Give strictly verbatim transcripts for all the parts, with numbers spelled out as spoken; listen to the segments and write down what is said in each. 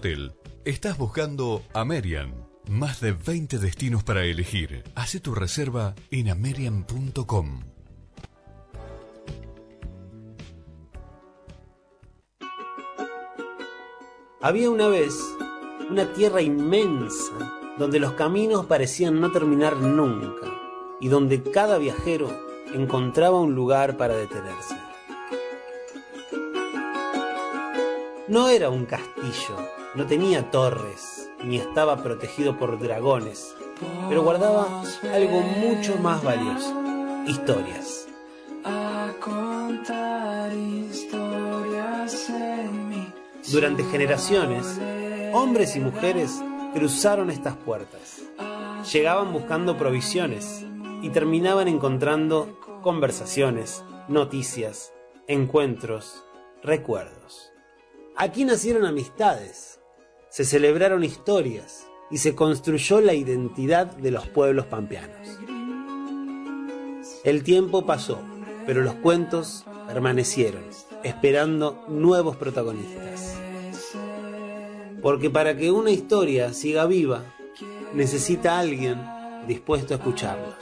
Hotel. ¿Estás buscando Amerian? Más de veinte destinos para elegir. Haz tu reserva en amerian punto com. Había una vez una tierra inmensa donde los caminos parecían no terminar nunca y donde cada viajero encontraba un lugar para detenerse. No era un castillo, no tenía torres, ni estaba protegido por dragones, pero guardaba algo mucho más valioso: historias. Durante generaciones, hombres y mujeres cruzaron estas puertas. Llegaban buscando provisiones y terminaban encontrando conversaciones, noticias, encuentros, recuerdos. Aquí nacieron amistades, se celebraron historias y se construyó la identidad de los pueblos pampeanos. El tiempo pasó, pero los cuentos permanecieron, esperando nuevos protagonistas. Porque para que una historia siga viva, necesita alguien dispuesto a escucharla.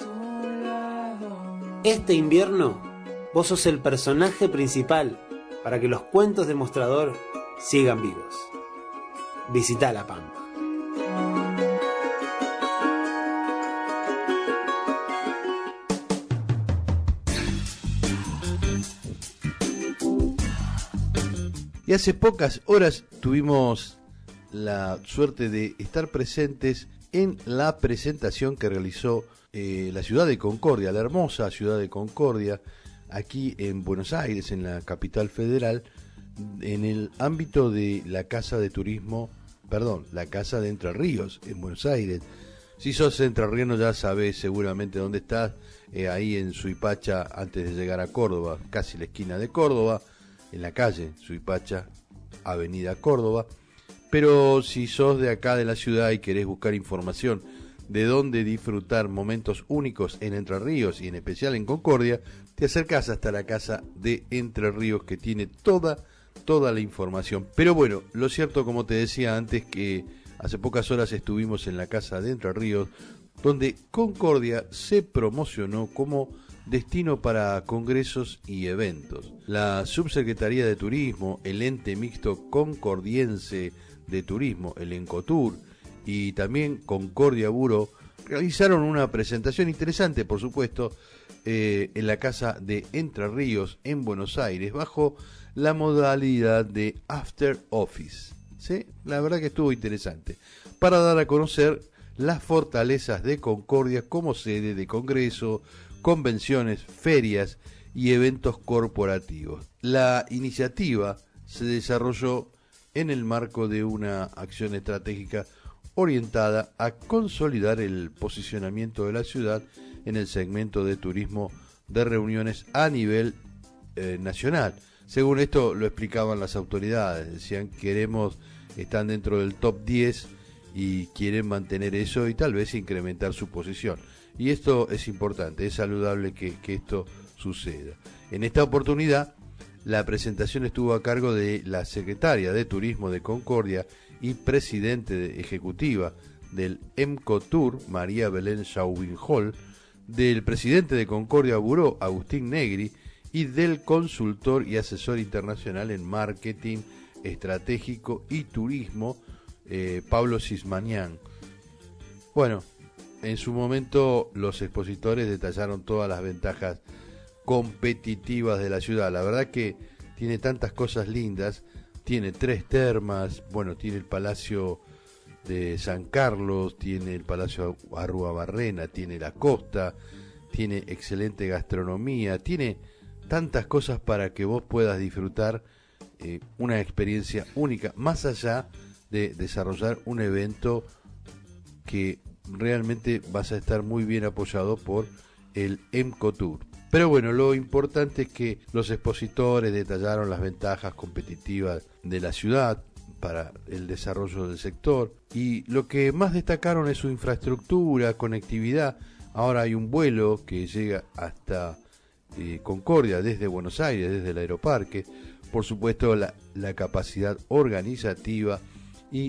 Este invierno, vos sos el personaje principal para que los cuentos de Mostrador sigan vivos. Visita La Pampa. Y hace pocas horas tuvimos la suerte de estar presentes en la presentación que realizó eh, la ciudad de Concordia, la hermosa ciudad de Concordia, aquí en Buenos Aires, en la capital federal, en el ámbito de la Casa de Turismo, perdón, la Casa de Entre Ríos, en Buenos Aires. Si sos entrerriano ya sabés seguramente dónde estás, eh, ahí en Suipacha, antes de llegar a Córdoba, casi la esquina de Córdoba, en la calle Suipacha, avenida Córdoba. Pero si sos de acá de la ciudad y querés buscar información de dónde disfrutar momentos únicos en Entre Ríos y en especial en Concordia, te acercás hasta la Casa de Entre Ríos, que tiene toda, toda la información. Pero bueno, lo cierto, como te decía antes, que hace pocas horas estuvimos en la Casa de Entre Ríos, donde Concordia se promocionó como destino para congresos y eventos. La Subsecretaría de Turismo, el ente mixto concordiense de turismo, el Encotur, y también Concordia Bureau realizaron una presentación interesante, por supuesto, eh, en la Casa de Entre Ríos en Buenos Aires, bajo la modalidad de After Office. ¿Sí? La verdad que estuvo interesante, para dar a conocer las fortalezas de Concordia como sede de congresos, convenciones, ferias y eventos corporativos. La iniciativa se desarrolló en el marco de una acción estratégica orientada a consolidar el posicionamiento de la ciudad en el segmento de turismo de reuniones a nivel eh, nacional. Según esto lo explicaban las autoridades, decían: queremos, están dentro del top diez y quieren mantener eso y tal vez incrementar su posición. Y esto es importante, es saludable que, que esto suceda. En esta oportunidad, la presentación estuvo a cargo de la secretaria de Turismo de Concordia y presidente de, ejecutiva del Encotur, María Belén Chauvin-Hall, del presidente de Concordia Bureau, Agustín Negri, y del consultor y asesor internacional en marketing estratégico y turismo, eh, Pablo Sismanian. Bueno, en su momento los expositores detallaron todas las ventajas competitivas de la ciudad. La verdad que tiene tantas cosas lindas, tiene tres termas, bueno, tiene el Palacio de San Carlos, tiene el Palacio Arruabarrena, tiene la costa, tiene excelente gastronomía, tiene tantas cosas para que vos puedas disfrutar eh, una experiencia única, más allá de desarrollar un evento que realmente vas a estar muy bien apoyado por el Encotur. Pero bueno, lo importante es que los expositores detallaron las ventajas competitivas de la ciudad para el desarrollo del sector, y lo que más destacaron es su infraestructura, conectividad. Ahora hay un vuelo que llega hasta eh, Concordia desde Buenos Aires, desde el aeroparque. Por supuesto, la, la capacidad organizativa